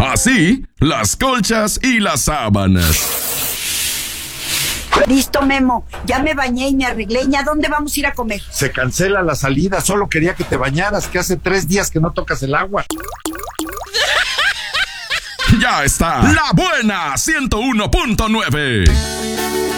Así, las colchas y las sábanas. Listo, Memo. Ya me bañé y me arreglé. ¿Y a dónde vamos a ir a comer? Se cancela la salida. Solo quería que te bañaras, que hace 3 días que no tocas el agua. Ya está. La buena 101.9.